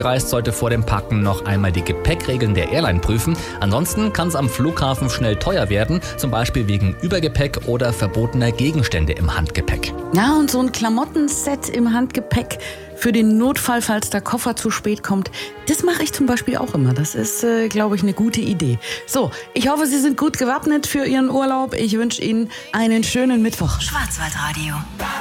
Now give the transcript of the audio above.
Reist, sollte vor dem Packen noch einmal die Gepäckregeln der Airline prüfen. Ansonsten kann es am Flughafen schnell teuer werden, zum Beispiel wegen Übergepäck oder verbotener Gegenstände im Handgepäck. Ja, und so ein Klamottenset im Handgepäck für den Notfall, falls der Koffer zu spät kommt, das mache ich zum Beispiel auch immer. Das ist, glaube ich, eine gute Idee. So, ich hoffe, Sie sind gut gewappnet für Ihren Urlaub. Ich wünsche Ihnen einen schönen Mittwoch. Schwarzwaldradio.